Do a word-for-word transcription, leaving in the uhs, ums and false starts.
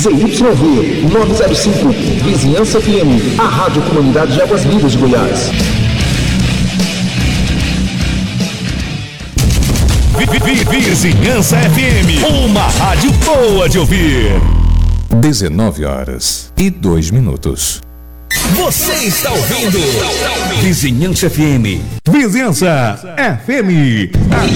Z Y V novecentos e cinco, Vizinhança F M, a Rádio Comunidade de Águas Lindas de Goiás. Vizinhança F M, uma rádio boa de ouvir. dezenove horas e dois minutos. Você está ouvindo Vizinhança F M. Vizinhança F M.